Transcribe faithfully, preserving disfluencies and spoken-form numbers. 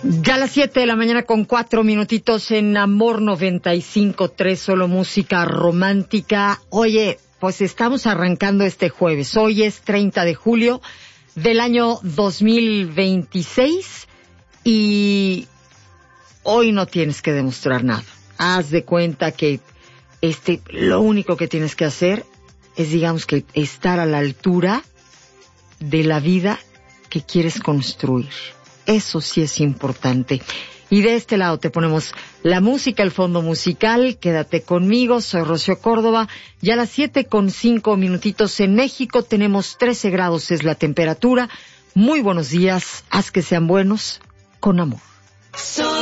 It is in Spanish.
Ya a las siete de la mañana con cuatro minutitos en Amor noventa y cinco punto tres, solo música romántica. Oye, pues estamos arrancando este jueves. Hoy es treinta de julio del año dos mil veintiséis y hoy no tienes que demostrar nada. Haz de cuenta que este, lo único que tienes que hacer es, digamos, que estar a la altura de la vida que quieres construir. Eso sí es importante. Y de este lado te ponemos la música, el fondo musical. Quédate conmigo, soy Rocío Córdoba. Ya a las siete con cinco minutitos en México tenemos trece grados es la temperatura. Muy buenos días, haz que sean buenos, con amor.